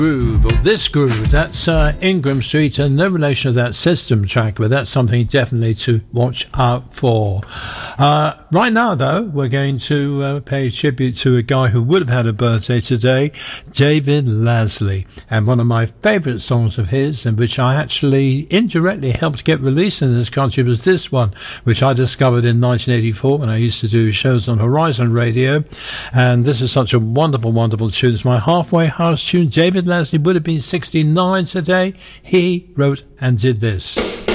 Groove, or this groove, that's Ingram Street, and no relation to that System track, but that's something definitely to watch out for. Right now, though, we're going to pay tribute to a guy who would have had a birthday today, David Lasley, and one of my favourite songs of his, and which I actually indirectly helped get released in this country, was this one, which I discovered in 1984 when I used to do shows on Horizon Radio, and this is such a wonderful, wonderful tune. It's my halfway house tune. David Lasley would have been 69 today. He wrote and did this.